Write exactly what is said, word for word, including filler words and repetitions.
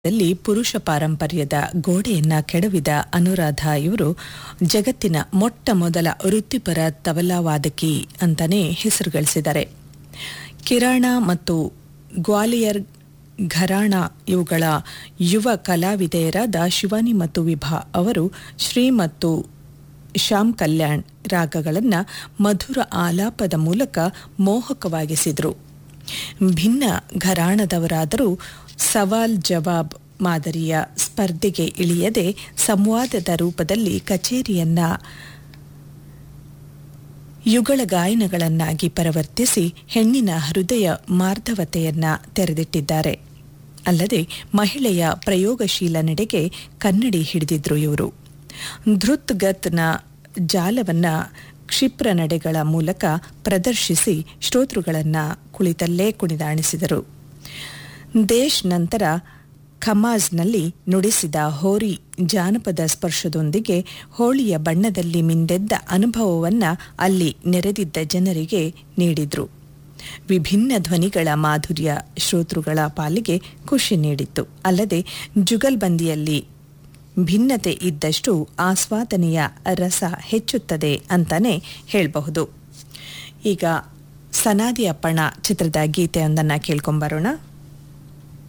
ದಲ್ಲಿ ಪುರುಷ ಪಾರಂಪರ್ಯದ ಗೋಡೆಯನ್ನ ಕೆಡವಿದ ಅನುರಾಧ ಇವರು ಜಗತ್ತಿನ ಮೊಟ್ಟ ಮೊದಲ ವೃತ್ತಿಪರ ತಬಲಾ ವಾದಕಿ ಅಂತಾನೆ ಹೆಸರುಗಳಿಸಿದ್ದಾರೆ. ಕಿರಾಣ ಮತ್ತು ಗ್ವಾಲಿಯರ್ ಘರಾಣ ಇವುಗಳ ಯುವ ಕಲಾವಿದೆಯರಾದ ಶಿವಾನಿ ಮತ್ತು ವಿಭಾ ಅವರು ಶ್ರೀ ಮತ್ತು ಶ್ಯಾಮ್ ಕಲ್ಯಾಣ್ ರಾಗಗಳನ್ನು ಮಧುರ ಆಲಾಪದ ಮೂಲಕ ಮೋಹಕವಾಗಿಸಿದರು. ಭಿನ್ನ ಘರಾಣದವರಾದರೂ ಸವಾಲ್ ಜವಾಬ್ ಮಾದರಿಯ ಸ್ಪರ್ಧೆಗೆ ಇಳಿಯದೆ ಸಂವಾದದ ರೂಪದಲ್ಲಿ ಕಚೇರಿಯನ್ನ ಯುಗಳ ಗಾಯನಗಳನ್ನಾಗಿ ಪರಿವರ್ತಿಸಿ ಹೆಣ್ಣಿನ ಹೃದಯ ಮಾರ್ಧವತೆಯನ್ನ ತೆರೆದಿಟ್ಟಿದ್ದಾರೆ. ಅಲ್ಲದೆ ಮಹಿಳೆಯ ಪ್ರಯೋಗಶೀಲ ನಡೆಗೆ ಕನ್ನಡಿ ಹಿಡಿದಿದ್ರು ಇವರು. ಧೃತ್ಗತ್ನ ಜಾಲವನ್ನ ಕ್ಷಿಪ್ರ ನಡೆಗಳ ಮೂಲಕ ಪ್ರದರ್ಶಿಸಿ ಶ್ರೋತೃಗಳನ್ನು ಕುಳಿತಲ್ಲೇ ಕುಣಿದಾಣಿಸಿದರು. ದೇಶ್ ನಂತರ ಖಮಾಜ್ನಲ್ಲಿ ನುಡಿಸಿದ ಹೋರಿ ಜಾನಪದ ಸ್ಪರ್ಶದೊಂದಿಗೆ ಹೋಳಿಯ ಬಣ್ಣದಲ್ಲಿ ಮಿಂದೆದ್ದ ಅನುಭವವನ್ನು ಅಲ್ಲಿ ನೆರೆದಿದ್ದ ಜನರಿಗೆ ನೀಡಿದ್ರು. ವಿಭಿನ್ನ ಧ್ವನಿಗಳ ಮಾಧುರ್ಯ ಶ್ರೋತೃಗಳ ಪಾಲಿಗೆ ಖುಷಿ ನೀಡಿತ್ತು. ಅಲ್ಲದೆ ಜುಗಲ್ಬಂದಿಯಲ್ಲಿ ಭಿನ್ನತೆ ಇದ್ದಷ್ಟು ಆಸ್ವಾದನೆಯ ರಸ ಹೆಚ್ಚುತ್ತದೆ ಅಂತಾನೆ ಹೇಳಬಹುದು. ಈಗ ಸನಾದಿ ಅಪ್ಪಣ್ಣ ಚಿತ್ರದ ಗೀತೆಯೊಂದನ್ನು ಕೇಳ್ಕೊಂಬರೋಣ.